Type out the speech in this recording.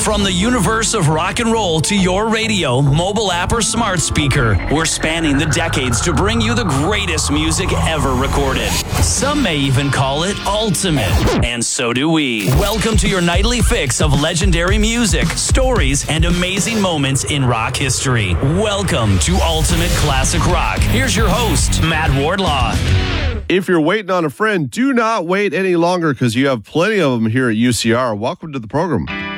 From the universe of rock and roll to your radio, mobile app, or smart speaker, we're spanning the decades to bring you the greatest music ever recorded. Some may even call it ultimate, and so do we. Welcome to your nightly fix of legendary music, stories, and amazing moments in rock history. Welcome to Ultimate Classic Rock. Here's your host, Matt Wardlaw. If you're waiting on a friend, do not wait any longer because you have plenty of them here at UCR. Welcome to the program.